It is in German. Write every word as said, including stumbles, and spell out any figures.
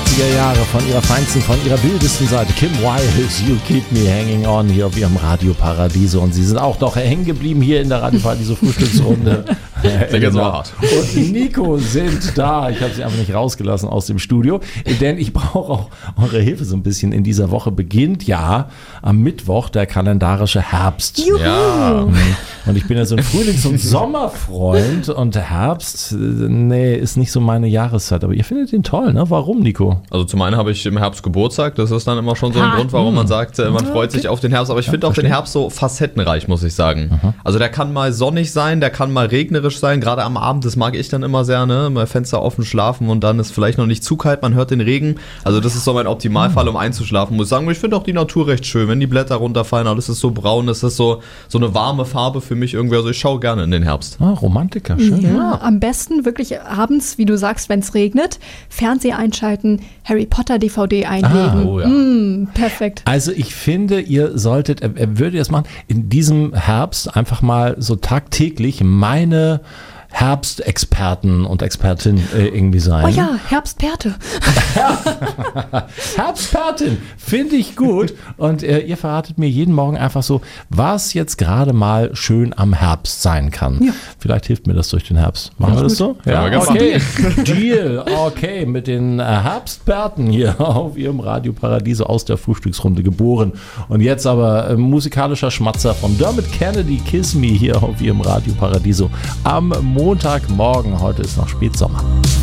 achtziger Jahre von ihrer feinsten, von ihrer wildesten Seite. Kim Wilde, You Keep Me Hanging On, hier auf ihrem Radio Paradiso. Und sie sind auch noch hängen geblieben hier in der Radio Paradiso Frühstücksrunde. Elena und Nico sind da. Ich habe sie einfach nicht rausgelassen aus dem Studio, denn ich brauche auch eure Hilfe so ein bisschen. In dieser Woche beginnt ja am Mittwoch der kalendarische Herbst. Juhu. Ja. Und ich bin ja so ein Frühlings- und Sommerfreund und Herbst, nee, ist nicht so meine Jahreszeit. Aber ihr findet ihn toll, ne? Warum, Nico? Also zum einen habe ich im Herbst Geburtstag. Das ist dann immer schon so ein Ah, Grund, warum mh. man sagt, man Ja, freut okay. sich auf den Herbst. Aber ich Ja, finde auch verstehe. den Herbst so facettenreich, muss ich sagen. Mhm. Also der kann mal sonnig sein, der kann mal regnerisch sein. Gerade am Abend, das mag ich dann immer sehr, ne? Mal Fenster offen schlafen und dann ist vielleicht noch nicht zu kalt, man hört den Regen. Also das ist so mein Optimalfall, um einzuschlafen. Muss ich sagen, ich finde auch die Natur recht schön, wenn die Blätter runterfallen, alles ist so braun, das ist so, so eine warme Farbe für mich irgendwie. Also ich schaue gerne in den Herbst. Ah, Romantiker, schön. Ja, am besten wirklich abends, wie du sagst, wenn es regnet, Fernseher einschalten, Harry Potter D V D einlegen. Ah, oh ja. Mm, perfekt. Also ich finde, ihr solltet, er, er würde das machen, in diesem Herbst einfach mal so tagtäglich meine Herbstexperten und Expertin äh, irgendwie sein. Oh ja, Herbstperte. Herbstpertin, finde ich gut. Und äh, ihr verratet mir jeden Morgen einfach so, was jetzt gerade mal schön am Herbst sein kann. Ja. Vielleicht hilft mir das durch den Herbst. Machen wir das so? Ja, wir okay. Deal. Okay, mit den äh, Herbstperten hier auf ihrem Radio Paradiso aus der Frühstücksrunde geboren. Und jetzt aber äh, musikalischer Schmatzer von Dermot Kennedy, Kiss Me hier auf ihrem Radio Paradiso am Montagmorgen. Heute ist noch Spätsommer.